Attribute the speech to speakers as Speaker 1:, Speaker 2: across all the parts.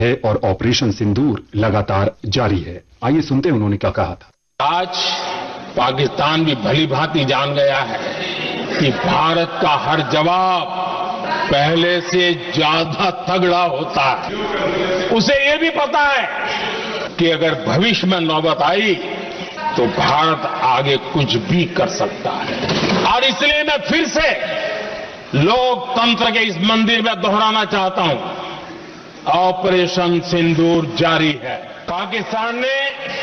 Speaker 1: है और ऑपरेशन सिंदूर लगातार जारी है। आइए सुनते हैं उन्होंने क्या कहा था।
Speaker 2: आज पाकिस्तान भी भली भांति जान गया है कि भारत का हर जवाब पहले से ज्यादा तगड़ा होता है। उसे ये भी पता है कि अगर भविष्य में नौबत आई तो भारत आगे कुछ भी कर सकता है। और इसलिए मैं फिर से लोकतंत्र के इस मंदिर में दोहराना चाहता हूं, ऑपरेशन सिंदूर जारी है। पाकिस्तान ने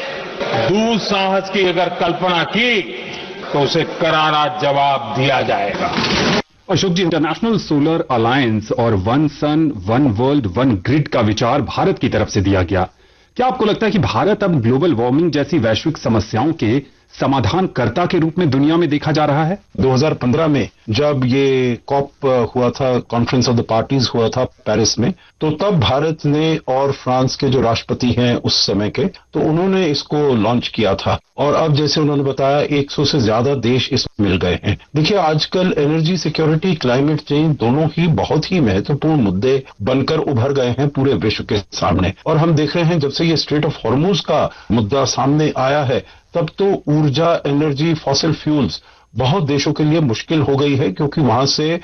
Speaker 2: दुस्साहस की अगर कल्पना की तो उसे करारा जवाब दिया जाएगा।
Speaker 1: अशोक जी, इंटरनेशनल सोलर अलायंस और one sun one world one grid का विचार भारत की तरफ से दिया गया। क्या आपको लगता है कि भारत अब ग्लोबल वार्मिंग जैसी वैश्विक समस्याओं के समाधानकर्ता के रूप में दुनिया में देखा जा रहा है?
Speaker 3: 2015 में जब ये कॉप हुआ था, कॉन्फ्रेंस ऑफ द पार्टीज हुआ था पेरिस में, तो तब भारत ने और फ्रांस के जो राष्ट्रपति हैं उस समय के, तो उन्होंने इसको लॉन्च किया था। और अब जैसे उन्होंने बताया 100 से ज्यादा देश इसमें मिल गए हैं। देखिए, आजकल एनर्जी सिक्योरिटी, क्लाइमेट चेंज दोनों ही बहुत ही महत्वपूर्ण मुद्दे बनकर उभर गए हैं पूरे विश्व के सामने। और हम देख रहे हैं जब से ये स्ट्रेट ऑफ हॉर्मुज का मुद्दा सामने आया है, तब तो ऊर्जा, एनर्जी, फॉसिल फ्यूल्स बहुत देशों के लिए मुश्किल हो गई है, क्योंकि वहां से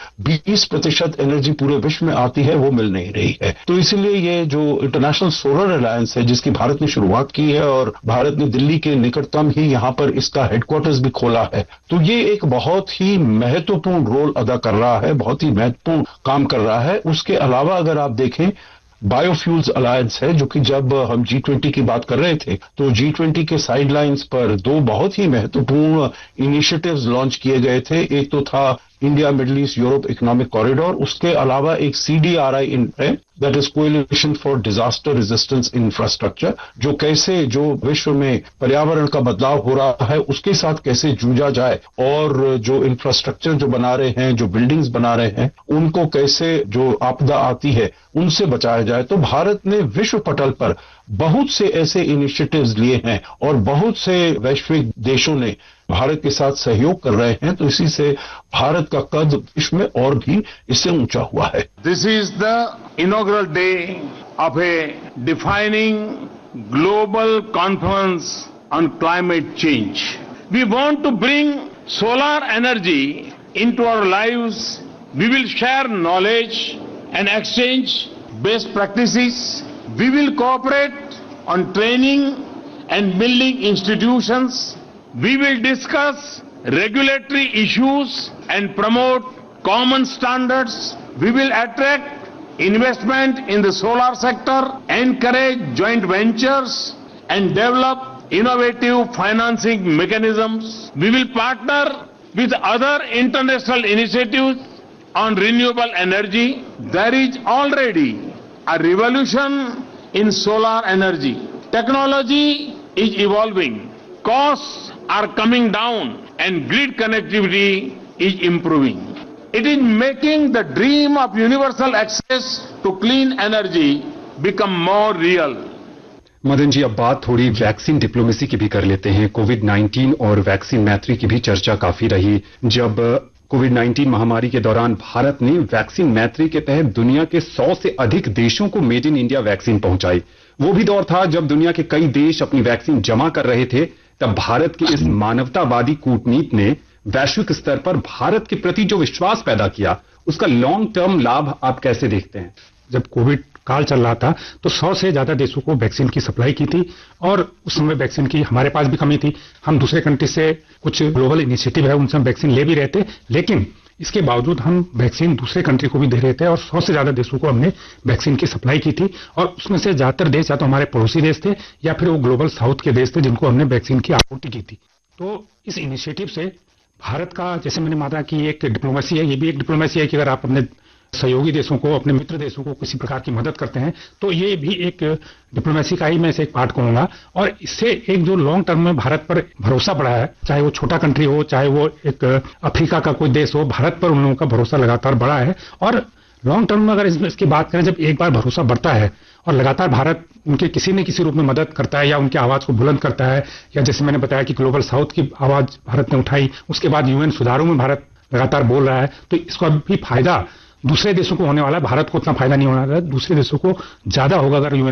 Speaker 3: 20% एनर्जी पूरे विश्व में आती है, वो मिल नहीं रही है। तो इसीलिए ये जो इंटरनेशनल सोलर अलायंस है, जिसकी भारत ने शुरुआत की है और भारत ने दिल्ली के निकटतम ही यहां पर इसका हेडक्वार्टर्स भी खोला है, तो ये एक बहुत ही महत्वपूर्ण रोल अदा कर रहा है, बहुत ही महत्वपूर्ण काम कर रहा है। उसके अलावा अगर आप देखें, बायोफ्यूल्स अलायंस है, जो कि जब हम G20 की बात कर रहे थे तो G20 के साइडलाइंस पर दो बहुत ही महत्वपूर्ण इनिशिएटिव्स लॉन्च किए गए थे। एक तो था India middle east Europe economic corridor, उसके अलावा एक CDRI है, that is coalition for disaster resistance infrastructure, जो कैसे जो विश्व में पर्यावरण का बदलाव हो रहा है उसके साथ कैसे जूझा जाए और जो इंफ्रास्ट्रक्चर जो बना रहे हैं, जो बिल्डिंग्स बना रहे हैं, उनको कैसे जो आपदा आती है उनसे बचाया जाए। तो भारत ने विश्व पटल पर बहुत से ऐसे इनिशिएटिव्स लिए हैं और बहुत से वैश्विक देशों ने भारत के साथ सहयोग कर रहे हैं, तो इसी से भारत का कद विश्व में और भी इससे ऊंचा हुआ है।
Speaker 2: This is the inaugural day of A defining global conference on climate change. We want to bring solar energy into our lives. We will share knowledge and exchange best practices. We will cooperate on training and building institutions. We will discuss regulatory issues and promote common standards. We will attract investment in the solar sector, encourage joint ventures, and develop innovative financing mechanisms. We will partner with other international initiatives on renewable energy. There is already a revolution in solar energy. Technology is evolving. Costs are coming down and grid connectivity is improving. It is making the dream of universal access to clean energy become more real.
Speaker 1: Madan ji, अब बात थोड़ी vaccine diplomacy की भी कर लेते हैं। कोविड-19 और vaccine मैत्री की भी चर्चा काफी रही। जब कोविड-19 महामारी के दौरान भारत ने वैक्सीन मैत्री के तहत दुनिया के 100 से अधिक देशों को मेड इन इंडिया वैक्सीन पहुंचाई। वो भी दौर था जब दुनिया के कई देश अपनी वैक्सीन जमा कर रहे थे। तब भारत की इस मानवतावादी कूटनीति ने वैश्विक स्तर पर भारत के प्रति जो विश्वास पैदा किया, उसका लॉन्ग टर्म लाभ आप कैसे देखते हैं?
Speaker 4: जब कोविड काल चल रहा था तो 100 से ज्यादा देशों को वैक्सीन की सप्लाई की थी और उस समय वैक्सीन की हमारे पास भी कमी थी। हम दूसरे कंट्री से, कुछ ग्लोबल इनिशिएटिव है उनसे हम वैक्सीन ले भी रहे थे, लेकिन इसके बावजूद हम वैक्सीन दूसरे कंट्री को भी दे रहे थे और 100 से ज्यादा देशों को हमने वैक्सीन की सप्लाई की थी। और उसमें से ज्यादातर देश या तो हमारे पड़ोसी देश थे या फिर वो ग्लोबल साउथ के देश थे जिनको हमने वैक्सीन की आपूर्ति की थी। तो इस इनिशिएटिव से भारत का, जैसे मैंने माना कि एक डिप्लोमेसी है, ये भी एक डिप्लोमेसी है कि अगर आप अपने सहयोगी देशों को, अपने मित्र देशों को किसी प्रकार की मदद करते हैं तो ये भी एक डिप्लोमेसी का ही मैं इसे एक पार्ट कहूंगा। और इससे एक जो लॉन्ग टर्म में भारत पर भरोसा बढ़ा है, चाहे वो छोटा कंट्री हो, चाहे वो एक अफ्रीका का कोई देश हो, भारत पर उन लोगों का भरोसा लगातार बढ़ा है। और लॉन्ग टर्म में अगर इसकी बात करें, जब एक बार भरोसा बढ़ता है और लगातार भारत उनके किसी न किसी रूप में मदद करता है या उनकी आवाज को बुलंद करता है, या जैसे मैंने बताया कि ग्लोबल साउथ की आवाज भारत ने उठाई, उसके बाद UN सुधारों में भारत लगातार बोल रहा है, तो इसका भी फायदा दूसरे देशों को होने वाला है। भारत को उतना फायदा नहीं होने वाला है, दूसरे देशों को ज्यादा होगा अगर UN